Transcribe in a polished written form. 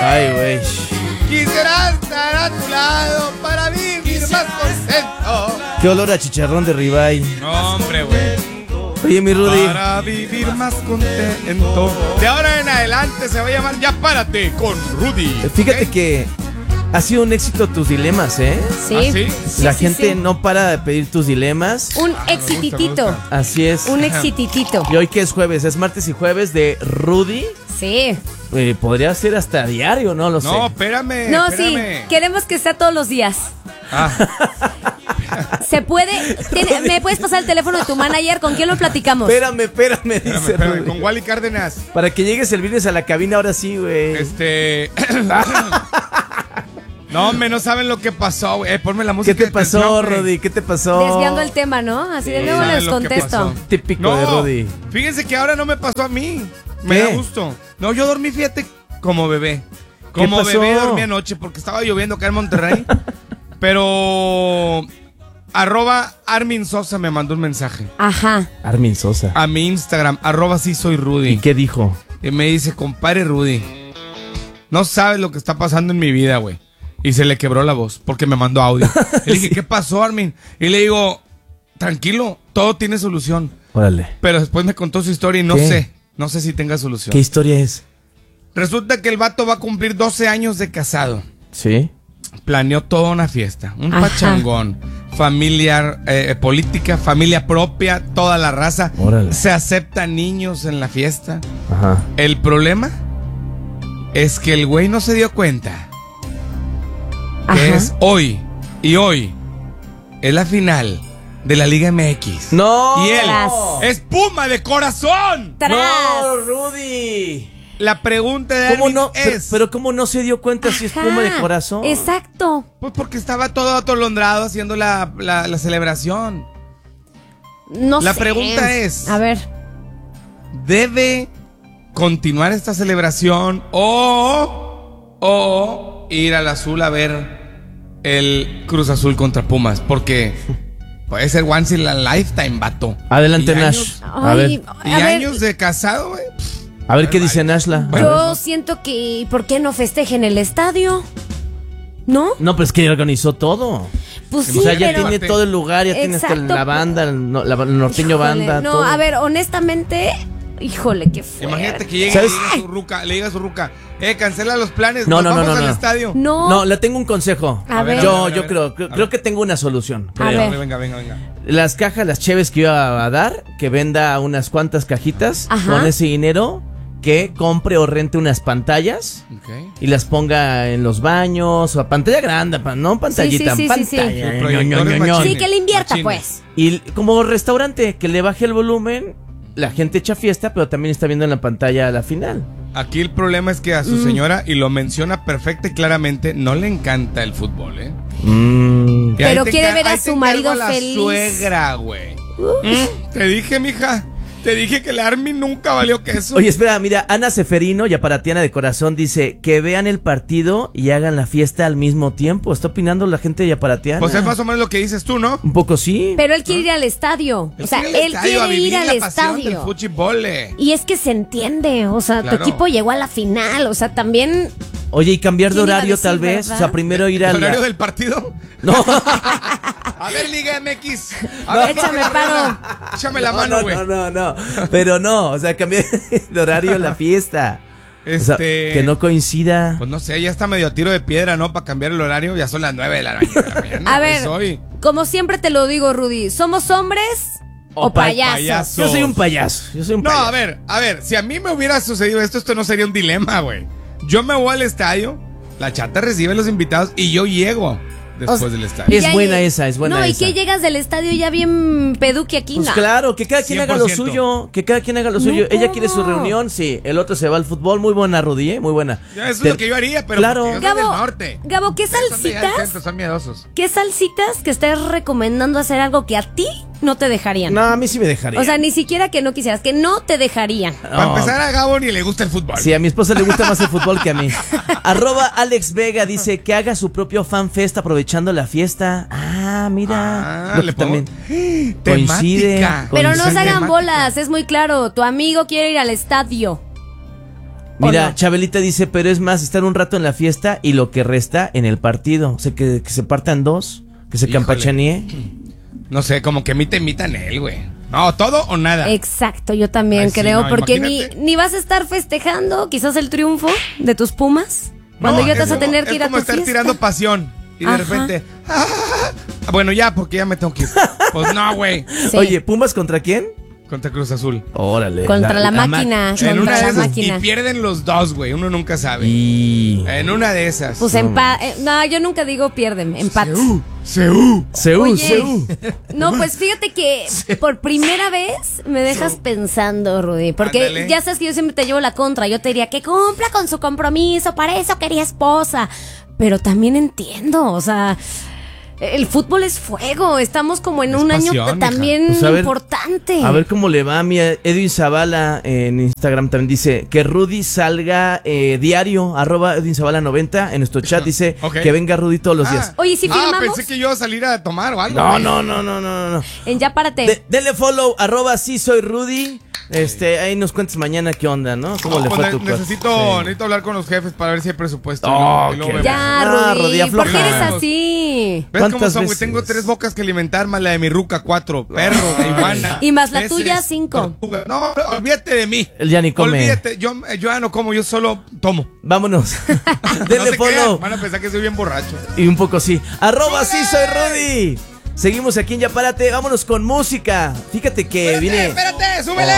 Ay, güey. Quisiera estar a tu lado para vivir más contento. Qué olor a chicharrón de ribeye. No, hombre, güey. Oye, mi Rudy. Para vivir más contento. De ahora en adelante se va a llamar Ya Párate con Rudy. Fíjate ¿Ok? que ha sido un éxito tus dilemas, ¿eh? Sí. ¿Ah, sí? La Sí, gente sí. no para de pedir tus dilemas. Un me gusta, exititito. me gusta. Así es. Un exititito. Y hoy que es jueves, es martes y jueves de Rudy. Sí. Podría ser hasta diario, no lo sé. No, espérame. No, espérame. sí. Queremos que sea todos los días. Ah, ¿Se puede? ¿Me puedes pasar el teléfono de tu manager? ¿Con quién lo platicamos? Espérame, dice espérame, Rudy. con Wally Cárdenas. Para que llegues el viernes a la cabina, ahora sí, güey. No, hombre, no saben lo que pasó, güey. Ponme la música. ¿Qué te de tensión, pasó, hombre. Rudy? ¿Qué te pasó? Desviando el tema, ¿no? Así de Sí, nuevo saben les lo que contesto. pasó. Típico de Rudy. Fíjense que ahora no me pasó a mí. Me ¿Qué? da gusto. No, yo dormí, fíjate, como bebé. Como pasó? bebé dormí anoche porque estaba lloviendo acá en Monterrey. Pero @Armin Sosa me mandó un mensaje Ajá. Armin Sosa. a mi Instagram, @sí soy Rudy. ¿Y qué dijo? Y me dice, compadre Rudy, no sabes lo que está pasando en mi vida, güey. Y se le quebró la voz porque me mandó audio. Y le dije, ¿qué pasó, Armin? Y le digo, tranquilo, todo tiene solución. Órale. Pero después me contó su historia y ¿Qué? no sé si tenga solución. ¿Qué historia es? Resulta que el vato va a cumplir 12 años de casado. ¿Sí? Planeó toda una fiesta, un Ajá. pachangón, familiar, política, familia propia, toda la raza. Órale. Se aceptan niños en la fiesta. Ajá. El problema es que el güey no se dio cuenta que Ajá. es hoy es la final de la Liga MX. ¡No! Y él Tras. es Puma de corazón. ¡Tras! ¡No, Rudy! La pregunta de ¿Cómo Armin no? es... Pero ¿cómo no se dio cuenta si es Ajá. Puma de corazón? Exacto. Pues porque estaba todo atolondrado haciendo la celebración. No La sé. pregunta es- A ver. ¿Debe continuar esta celebración o ir al azul a ver el Cruz Azul contra Pumas? Porque puede ser once in a lifetime, vato. Adelante, Y Nash. años- A ver. Y a ver, años de casado, güey. A ver qué dice Nashla. yo siento que ¿por qué no festejen el estadio? ¿No? No, pues que organizó todo. Pues sí, O sea, ya pero tiene todo el lugar, ya tiene hasta Exacto. la banda, el norteño Híjole, banda. no, todo. a ver, honestamente, híjole, qué fuerte. Imagínate que llegue y ¿Sabes? le diga a su ruca, cancela los planes, No, nos no, no, vamos no, al no. estadio. No. No, le tengo un consejo. A ver. Yo a ver. creo que tengo una solución. A creo. ver. Venga. Las cajas, las cheves que iba a dar, que venda unas cuantas cajitas Ajá. con ese dinero, que compre o rente unas pantallas Ok. y las ponga en los baños o a pantalla grande, no pantallita, sí, sí, sí. pantalla. Sí, proyectores ño, ño, ño. Sí, machines. que le invierta, Machines. pues. Y como restaurante, que le baje el volumen, la gente echa fiesta, pero también está viendo en la pantalla la final. Aquí el problema es que a su señora, y lo menciona perfecta y claramente, no le encanta el fútbol, ¿eh? Y Pero ahí te quiere ver a ahí su te marido encargo a la feliz. suegra, güey. Te dije, mija, te dije que el Armin nunca valió queso. Oye, espera, mira, Ana Seferino, yaparatiana de corazón, dice que vean el partido y hagan la fiesta al mismo tiempo. Está opinando la gente de yaparatiana. Pues es más o menos lo que dices tú, ¿no? Un poco sí. Pero él quiere ir al estadio. O sea, él a quiere vivir ir al la pasión del estadio. fútbol. Y es que se entiende, o sea, Claro. tu equipo llegó a la final, o sea, también... Oye, y cambiar de ¿Quién iba a horario decir, tal vez. verdad? O sea, primero ir ¿El al... horario del partido? No. A ver, Liga MX. A ver, Échame Jorge paro. Corona, échame la mano, güey. No. Pero no, o sea, cambiar de horario a la fiesta. O sea, que no coincida. Pues no sé, ya está medio a tiro de piedra, ¿no? Para cambiar el horario. Ya son las 9 de la mañana. A ver, Pues hoy. como siempre te lo digo, Rudy, ¿somos hombres o payasos? Yo soy un payaso. No, a ver, si a mí me hubiera sucedido esto no sería un dilema, güey. Yo me voy al estadio, la chata recibe a los invitados y yo llego después O sea, del estadio. Es Ya buena lle- esa, es buena No, y esa. que llegas del estadio ya bien peduque aquí, Pues ¿no? claro, que cada quien haga lo 100%. suyo. Que cada quien haga lo suyo. Ella quiere su ¿cómo? reunión, sí. El otro se va al fútbol. Muy buena, Rudy, ¿eh? Muy buena. Ya, eso es lo que yo haría, pero Claro. porque yo soy del Gabo, norte. Gabo, ¿qué Ustedes son de allá del salsitas? centro, son miedosos. ¿Qué salsitas que estés recomendando hacer algo que a ti no te dejarían? No, a mí sí me dejaría. O sea, ni siquiera que no quisieras, que no te dejarían. Para empezar, a Gabo ni le gusta el fútbol. Sí, a mi esposa le gusta más el fútbol que a mí. @Alex Vega dice que haga su propio fan fest aprovechando la fiesta. Ah, mira. Ah, le pongo coincide. temática. Pero no se Coincide hagan temática. bolas, es muy claro. Tu amigo quiere ir al estadio. Mira, no? Chabelita dice, pero es más estar un rato en la fiesta y lo que resta en el partido. O sea, que se partan dos, que se Híjole. campachanee. No sé, como que imitan él, güey. No, todo o nada. Exacto, yo también Ay, sí, creo, no, porque imagínate. ni vas a estar festejando quizás el triunfo de tus Pumas, cuando No, ya te es vas a tener como- que ir a Es como tu estar fiesta. tirando pasión. Y de Ajá. repente. Bueno, ya, porque ya me tengo que ir. Pues no, güey. Sí. Oye, ¿Pumas contra quién? Contra Cruz Azul. Órale. Contra la ma- máquina, En una contra de la esas. máquina. Y pierden los dos, güey. Uno nunca sabe. Y... En una de esas. Pues no, yo nunca digo pierden, empate. Seú. Seú, Oye, Seú. no, pues fíjate que por primera vez me dejas pensando, Rudy, porque Ándale. ya sabes que yo siempre te llevo la contra, yo te diría que cumpla con su compromiso, para eso quería esposa, pero también entiendo, o sea, el fútbol es fuego, estamos como en Es un pasión, año mija. también Pues a ver, importante. A ver cómo le va a mi Edwin Zavala en Instagram también dice que Rudy salga diario, @EdwinZavala90 en nuestro chat dice Ok. que venga Rudy todos los días. Oye, si filmamos Pensé que yo iba a salir a tomar o algo. No, güey. no. en Ya Párate. Denle follow, @sí soy Rudy. Ahí nos cuentes mañana qué onda, ¿no? ¿Cómo No, le pues fue a tu necesito Sí. hablar con los jefes para ver si hay presupuesto. Oh, Y luego qué- vemos. Ya, No, Rudy, Rudy, ¿por qué afloja. eres así? ¿Ves cómo ¿Cuántas son, güey? veces? Tengo 3 bocas que alimentar, más la de mi ruca, 4. Perro, de iguana. Y más la peces, tuya, 5. tortuga. No, olvídate de mí. Él ya ni come. Olvídate, yo ya no como, yo solo tomo. Vámonos. No Denle se follow. crean, van a pensar que soy bien borracho. Y un poco sí. @sí soy Rudy. Seguimos aquí en Ya Párate. Vámonos con música. Fíjate que viene. Espérate, súbele.